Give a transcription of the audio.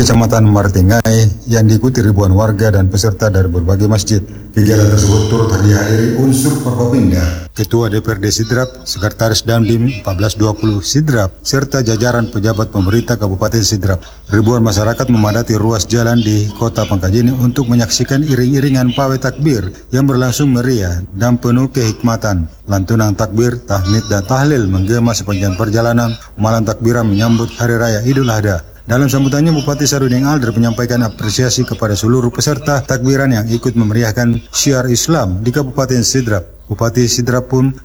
Kecamatan Martingai yang diikuti ribuan warga dan peserta dari berbagai masjid. Kegiatan tersebut turut dihadiri unsur Forkopimda, Ketua DPRD Sidrap, Sekretaris Dandim 1420 Sidrap, serta jajaran pejabat pemerintah Kabupaten Sidrap. Ribuan masyarakat memadati ruas jalan di Kota Pangkajene untuk menyaksikan iring-iringan pawai takbir yang berlangsung meriah dan penuh kehikmatan. Lantunan takbir, tahmid dan tahlil menggema sepanjang perjalanan malam takbiran menyambut Hari Raya Idul Adha. Dalam sambutannya, Bupati Sarudin Alder menyampaikan apresiasi kepada seluruh peserta takbiran yang ikut memeriahkan syiar Islam di Kabupaten Sidrap. Bupati Sidrap pun